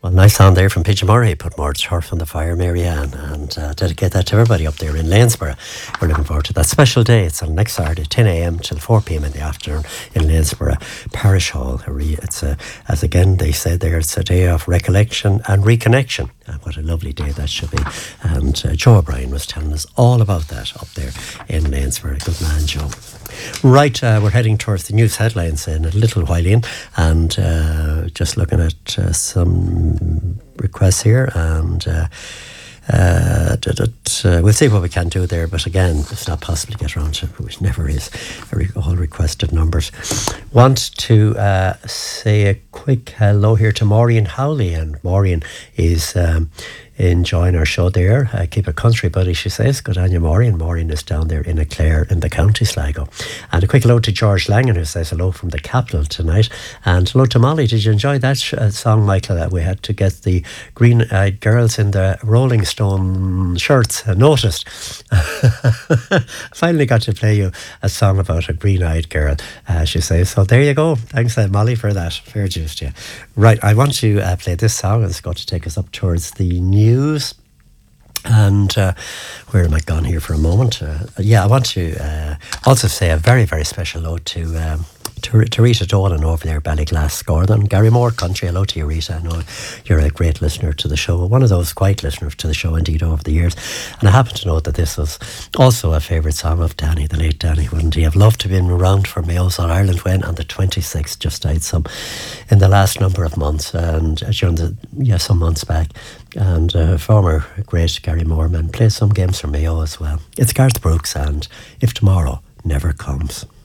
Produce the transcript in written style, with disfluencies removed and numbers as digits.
Well, nice sound there from PJ Murray. Put more turf on the fire, Marianne, and dedicate that to everybody up there in Lanesborough. We're looking forward to that special day. It's on next Saturday, 10 a.m. till 4 p.m. in the afternoon in Lanesborough Parish Hall. It's as again they said there, it's a day of recollection and reconnection. What a lovely day that should be. And Joe O'Brien was telling us all about that up there in Lanesborough. Good man, Joe. Right, we're heading towards the news headlines in a little while in, and just looking at some requests here, and we'll see what we can do there, but again, it's not possible to get around to it, which never is, all requested numbers. Want to say a quick hello here to Maureen Howley, and Maureen is enjoying our show there. Keep it country, buddy, she says. Good on you, Maureen. Maureen is down there in Eclair in the county Sligo. And a quick hello to George Langan, who says hello from the capital tonight. And hello to Molly. Did you enjoy that song, Michael, that we had to get the green-eyed girls in the Rolling Stone shirts noticed? Finally got to play you a song about a green-eyed girl, she says. So there you go. Thanks, Molly, for that. Fair dues to you. Right, I want to play this song, and it's got to take us up towards the news. And where am I gone here for a moment? I want to also say a very, very special hello to Rita Dolan over there, Ballyglass, Gordon. Gary Moore Country, hello to you, Rita. I know you're a great listener to the show, one of those quiet listeners to the show indeed over the years. And I happen to know that this was also a favourite song of Danny, the late Danny. Wouldn't he have loved to have been around for Mayo's All Ireland when on the 26th, just died some in the last number of months, and during some months back. And former great Gary Moorman played some games for Mayo as well. It's Garth Brooks and If Tomorrow Never Comes.